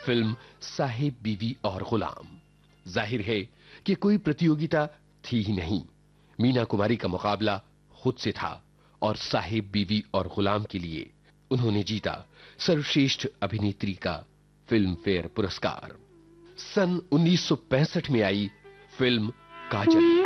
Film Sahib बीवी और गुलाम। जाहिर है कि कोई प्रतियोगिता थी ही नहीं। मीना कुमारी का मुकाबला खुद से था और साहिब बीवी और गुलाम के लिए उन्होंने जीता सर्वश्रेष्ठ अभिनेत्री का फिल्म फेयर पुरस्कार। सन 1965 में आई फिल्म काजल।